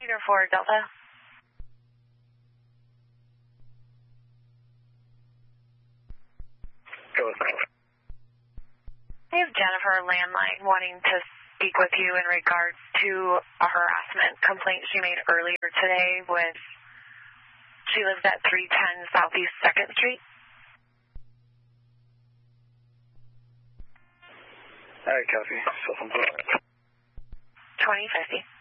Peter 4 Delta. Go with me. I have Jennifer landline wanting to speak with you in regards to a harassment complaint she made earlier today with, she lives at 310 Southeast 2nd Street. All right, copy. Cell phone 2050.